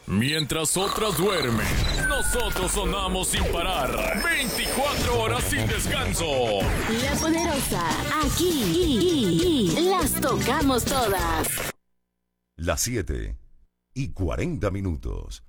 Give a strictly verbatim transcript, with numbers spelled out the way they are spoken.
Mientras otras duermen, nosotros sonamos sin parar. veinticuatro horas sin descanso. La Poderosa, aquí las tocamos todas. Las siete y cuarenta minutos.